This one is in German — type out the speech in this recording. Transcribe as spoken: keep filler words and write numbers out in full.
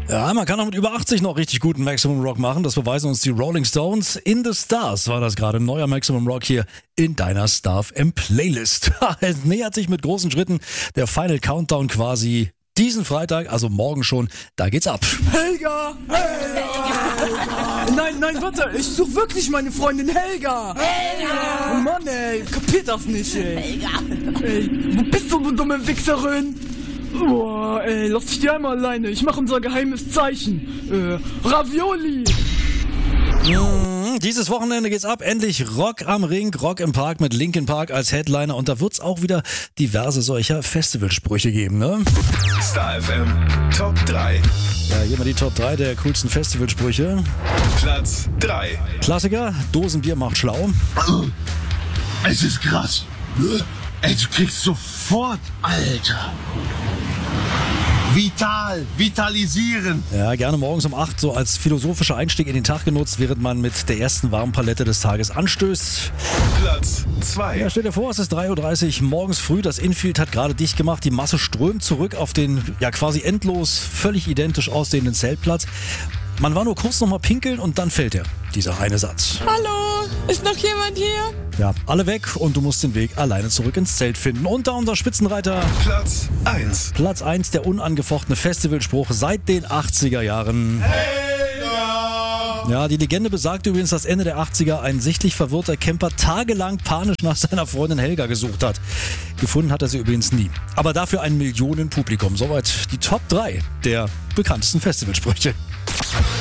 Ja, man kann auch mit über achtzig noch richtig guten Maximum Rock machen. Das beweisen uns die Rolling Stones. In the Stars war das gerade. Neuer Maximum Rock hier in deiner Star F M Playlist. Es nähert sich mit großen Schritten der Final Countdown quasi diesen Freitag, also morgen schon. Da geht's ab. Helga! Helga! Nein, nein, warte. Ich suche wirklich meine Freundin Helga. Helga! Oh Mann, ey. Kapiert das nicht, ey. Helga! Ey, wo bist du, du dumme Wichserin? Boah, ey, lass dich die einmal alleine. Ich mache unser geheimes Zeichen. Äh, Ravioli. Mm, dieses Wochenende geht's ab. Endlich Rock am Ring, Rock im Park mit Linkin Park als Headliner. Und da wird's auch wieder diverse solcher Festivalsprüche geben, ne? Star F M Top drei. Ja, hier mal die Top drei der coolsten Festivalsprüche. Platz drei. Klassiker, Dosenbier macht schlau. Es ist krass. Ey, du kriegst sofort, Alter. Vital, vitalisieren. Ja, gerne morgens um acht so als philosophischer Einstieg in den Tag genutzt, während man mit der ersten warmen Palette des Tages anstößt. Platz zwei. Ja, stell dir vor, es ist drei Uhr dreißig morgens früh, das Infield hat gerade dicht gemacht, die Masse strömt zurück auf den ja quasi endlos, völlig identisch aussehenden Zeltplatz. Man war nur kurz noch mal pinkeln und dann fällt er, dieser eine Satz. Hallo, ist noch jemand hier? Ja, alle weg und du musst den Weg alleine zurück ins Zelt finden. Und da unser Spitzenreiter. Platz eins. Platz eins, der unangefochtene Festivalspruch seit den achtziger Jahren. Helga! Ja, die Legende besagt übrigens, dass Ende der achtziger ein sichtlich verwirrter Camper tagelang panisch nach seiner Freundin Helga gesucht hat. Gefunden hat er sie übrigens nie. Aber dafür ein Millionenpublikum. Soweit die Top drei der bekanntesten Festivalsprüche.